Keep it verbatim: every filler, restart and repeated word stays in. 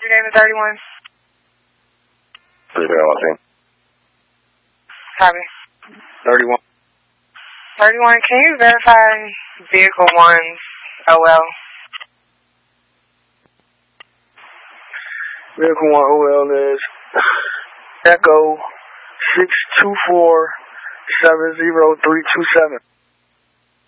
Your name is thirty-one. thirty-one. Copy. thirty-one. thirty-one, can you verify vehicle one's O L? Vehicle one O L is Echo six two four seven zero three two seven.